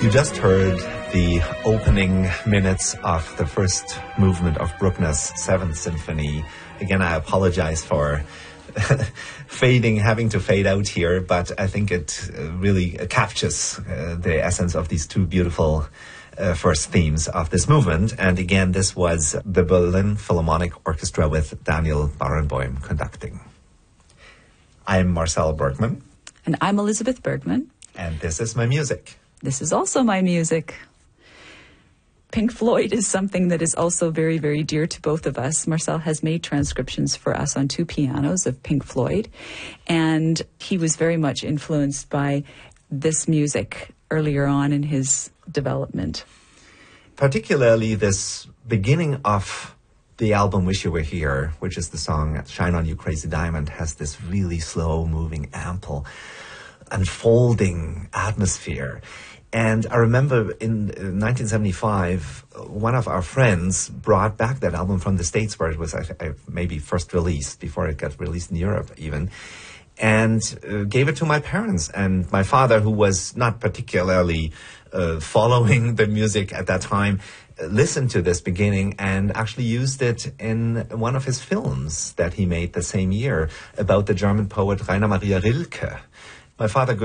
You just heard the opening minutes of the first movement of Bruckner's Seventh Symphony. Again, I apologize for having to fade out here, but I think it really captures the essence of these two beautiful first themes of this movement. And again, this was the Berlin Philharmonic Orchestra with Daniel Barenboim conducting. I'm Marcel Bergman. And I'm Elizabeth Bergman. And this is my music. This is also my music. Pink Floyd is something that is also very, very dear to both of us. Marcel has made transcriptions for us on two pianos of Pink Floyd, and he was very much influenced by this music earlier on in his development. Particularly this beginning of the album Wish You Were Here, which is the song Shine On You Crazy Diamond, has this really slow-moving, ample, unfolding atmosphere. And I remember in 1975, one of our friends brought back that album from the States, where it was maybe first released, before it got released in Europe even, and gave it to my parents. And my father, who was not particularly following the music at that time, listened to this beginning and actually used it in one of his films that he made the same year about the German poet Rainer Maria Rilke. My father